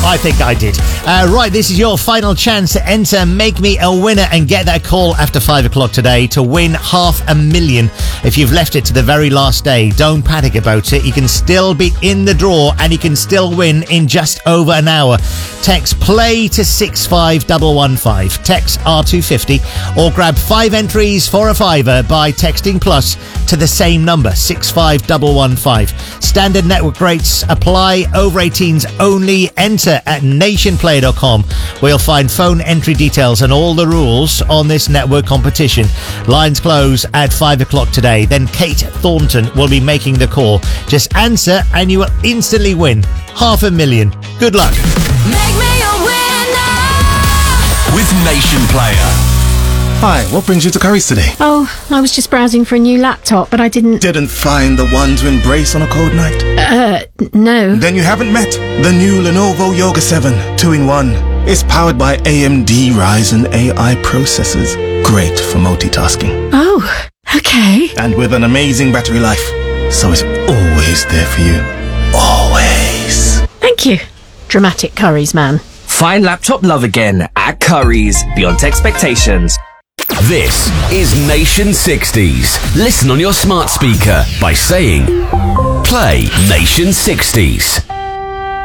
I think I did. Right, this is your final chance to enter Make Me a Winner and get that call after 5 o'clock today to win $500,000. If you've left it to the very last day, don't panic about it. You can still be in the draw and you can still win in just over an hour. Text PLAY to 65115. Text R250 or grab 5 entries for a fiver by texting plus to the same number, 65115. Standard network rates apply. Over 18s only. Enter at nationplayer.com, where you'll find phone entry details and all the rules on this network competition. Lines close at 5 o'clock today. Then Kate Thornton will be making the call. Just answer and you will instantly win $500,000. Good luck. Make me a winner with Nation Player. Hi, what brings you to Curry's today? Oh, I was just browsing for a new laptop, but I didn't find the one to embrace on a cold night? No. Then you haven't met the new Lenovo Yoga 7 2-in-1. It's powered by AMD Ryzen AI processors. Great for multitasking. Oh, okay. And with an amazing battery life. So it's always there for you. Always. Thank you, dramatic Curry's man. Find laptop love again at Curry's, beyond expectations. This is Nation 60s. Listen on your smart speaker by saying, play Nation 60s.